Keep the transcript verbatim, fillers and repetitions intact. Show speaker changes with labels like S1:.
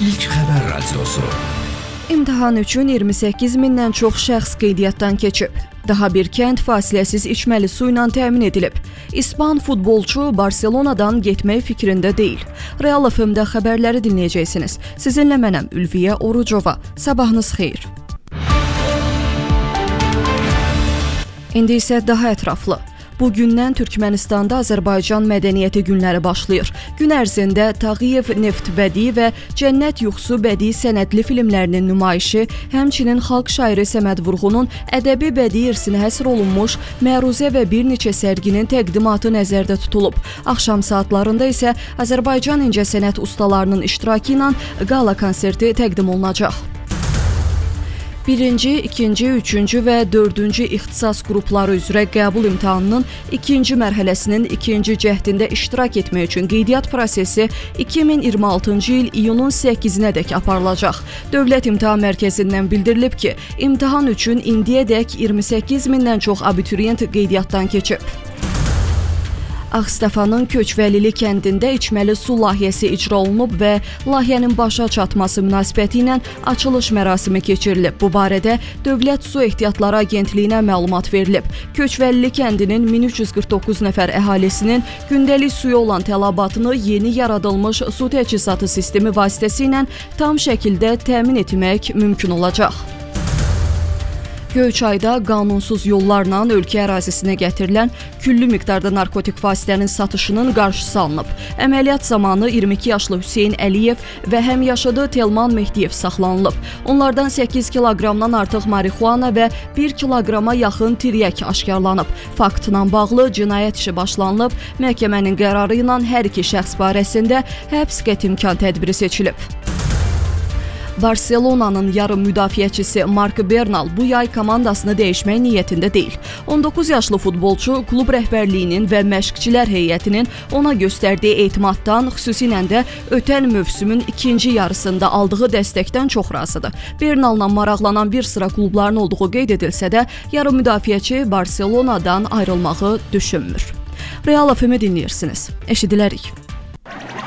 S1: İlk xəbər radiosu.
S2: İmtahan üçün iyirmi səkkiz mindən çox şəxs qeydiyyatdan keçib. Daha bir kənd fasiləsiz içməli su ilə təmin edilib. İspan futbolçu Barselonadan getmək fikrində deyil. Real F M-də xəbərləri dinləyəcəksiniz. Sizinlə mənəm Ülviyə Orucova. Sabahınız xeyir. İndi isə daha ətraflı. Bugündən Türkmənistanda Azərbaycan mədəniyyəti günləri başlayır. Gün ərzində Tağıyev Neft bədii və Cənnət Yuxusu bədii sənədli filmlərinin nümayişi, həmçinin xalq şairi Səməd Vurğunun ədəbi bədii irsinə həsr olunmuş məruzə və bir neçə sərginin təqdimatı nəzərdə tutulub. Axşam saatlarında isə Azərbaycan incəsənət ustalarının iştirakı ilə qala konserti təqdim olunacaq. Birinci, ikinci, üçüncü və dördüncü ixtisas qrupları üzrə qəbul imtahanının ikinci mərhələsinin ikinci cəhdində iştirak etmək üçün qeydiyyat prosesi iki min iyirmi altıncı il iyunun səkkizinədək aparılacaq. Dövlət İmtahan Mərkəzindən bildirilib ki, imtahan üçün indiyədək iyirmi səkkiz mindən çox abituriyent qeydiyyatdan keçib. Ağstafanın Köçvəlili kəndində içməli su layihəsi icra olunub və layihənin başa çatması münasibəti ilə açılış mərasimi keçirilib. Bu barədə Dövlət Su Ehtiyatları Agentliyinə məlumat verilib. Köçvəlili kəndinin min üç yüz qırx doqquz nəfər əhalisinin gündəlik suya olan tələbatını yeni yaradılmış su təchizatı sistemi vasitəsilə tam şəkildə təmin etmək mümkün olacaq. Göyçayda qanunsuz yollarla ölkə ərazisinə gətirilən küllü miqdarda narkotik vasitənin satışının qarşısı alınıb. Əməliyyat zamanı iyirmi iki yaşlı Hüseyn Əliyev və həmyaşıdı Telman Mehdiyev saxlanılıb. Onlardan səkkiz kiloqramdan artıq marixuana və bir kiloqrama yaxın tiryək aşkarlanıb. Faktla bağlı cinayət işi başlanılıb. Məhkəmənin qərarı ilə hər iki şəxs barəsində həbs qətimkan tədbiri seçilib. Barselonanın yarım müdafiəçisi Mark Bernal bu yay komandasını dəyişmək niyyətində deyil. on doqquz yaşlı futbolçu klub rəhbərliyinin və məşqçilər heyətinin ona göstərdiyi etimaddan, xüsusilə də ötən mövsümün ikinci yarısında aldığı dəstəkdən çox razıdır. Bernal'la maraqlanan bir sıra klubların olduğu qeyd edilsə də, yarım müdafiəçi Barselonadan ayrılmağı düşünmür. Real F M-i dinləyirsiniz. Eşidilərik.